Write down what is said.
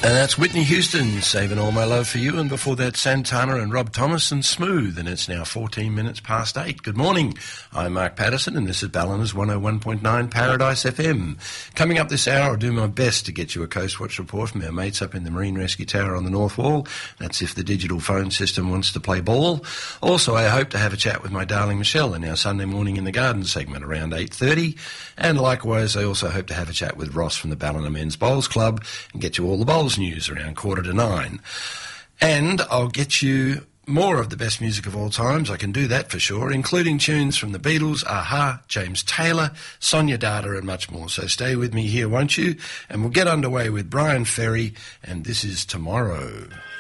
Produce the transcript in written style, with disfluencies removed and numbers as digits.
And that's Whitney Houston, Saving All My Love for You. And before that, Santana and Rob Thomas and Smooth. And it's now 14 minutes past 8. Good morning. I'm Mark Patterson, and this is Balliners 101.9 Paradise FM. Coming up this hour, I'll do my best to get you a Coastwatch report from our mates up in the Marine Rescue Tower on the North Wall. That's if the digital phone system wants to play ball. Also, I hope to have a chat with my darling Michelle in our Sunday Morning in the Garden segment around 8:30. And likewise, I also hope to have a chat with Ross from the Ballina Men's Bowls Club and get you all the bowls news around 8:45. And I'll get you more of the best music of all times, I can do that for sure, including tunes from the Beatles, Aha, James Taylor, Sonia Dada and much more. So stay with me here, won't you? And we'll get underway with Brian Ferry, and this is Tomorrow.